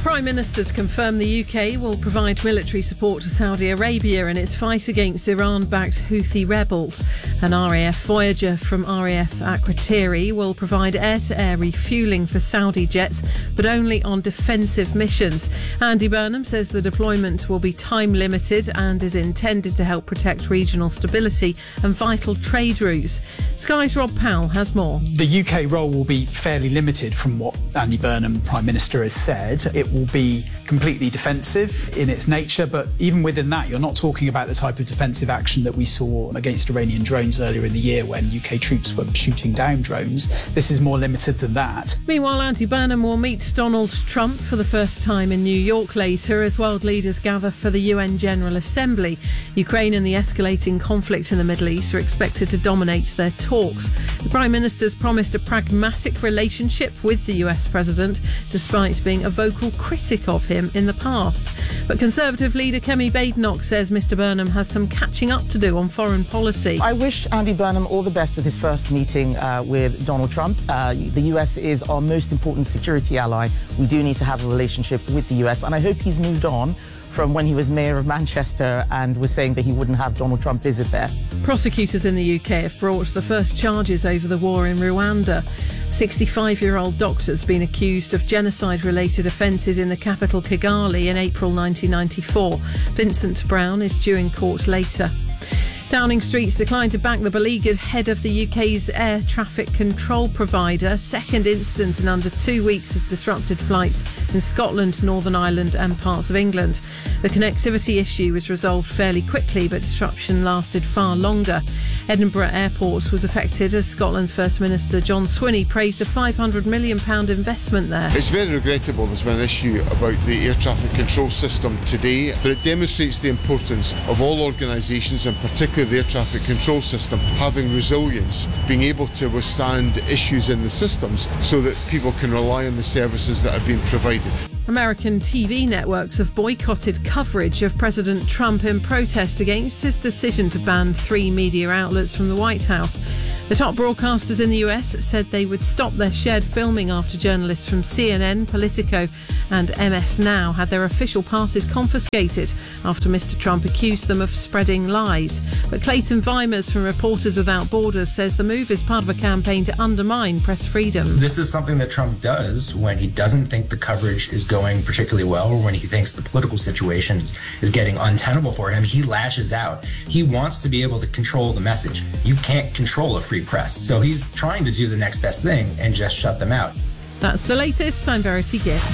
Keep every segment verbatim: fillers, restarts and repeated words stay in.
Prime Minister's confirmed the U K will provide military support to Saudi Arabia in its fight against Iran-backed Houthi rebels. An R A F Voyager from R A F Akrotiri will provide air-to-air refuelling for Saudi jets, but only on defensive missions. Andy Burnham says the deployment will be time-limited and is intended to help protect regional stability and vital trade routes. Sky's Rob Powell has more. The U K role will be fairly limited from what Andy Burnham, Prime Minister, has said. It will be completely defensive in its nature, but even within that, you're not talking about the type of defensive action that we saw against Iranian drones earlier in the year when U K troops were shooting down drones. This is more limited than that. Meanwhile, Andy Burnham will meet Donald Trump for the first time in New York later as world leaders gather for the U N General Assembly. Ukraine and the escalating conflict in the Middle East are expected to dominate their talks. The Prime Minister's promised a pragmatic relationship with the U S President, despite being a vocal critic of him in the past. But Conservative leader Kemi Badenoch says Mr Burnham has some catching up to do on foreign policy. I wish Andy Burnham all the best with his first meeting uh, with Donald Trump. Uh, the U S is our most important security ally. We do need to have a relationship with the U S, and I hope he's moved on from when he was mayor of Manchester and was saying that he wouldn't have Donald Trump visit there. Prosecutors in the U K have brought the first charges over the war in Rwanda. sixty-five-year-old doctor's been accused of genocide-related offences in the capital Kigali in April nineteen ninety-four. Vincent Brown is due in court later. Downing Street's declined to back the beleaguered head of the U K's air traffic control provider. Second incident in under two weeks has disrupted flights in Scotland, Northern Ireland and parts of England. The connectivity issue was resolved fairly quickly, but disruption lasted far longer. Edinburgh Airport was affected as Scotland's First Minister John Swinney praised a five hundred million pounds investment there. It's very regrettable there's been an issue about the air traffic control system today, but it demonstrates the importance of all organisations, and particularly the air traffic control system, having resilience, being able to withstand issues in the systems so that people can rely on the services that are being provided. American T V networks have boycotted coverage of President Trump in protest against his decision to ban three media outlets from the White House. The top broadcasters in the U S said they would stop their shared filming after journalists from C N N, Politico and M S Now had their official passes confiscated after Mr Trump accused them of spreading lies. But Clayton Vimers from Reporters Without Borders says the move is part of a campaign to undermine press freedom. This is something that Trump does when he doesn't think the coverage is going particularly well, or when he thinks the political situation is, is getting untenable for him. He lashes out. He wants to be able to control the message. You can't control a free press. So he's trying to do the next best thing and just shut them out. That's the latest. I'm Verity Gift.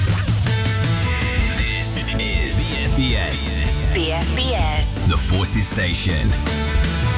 This is B F B S. B F B S. The Forces Station.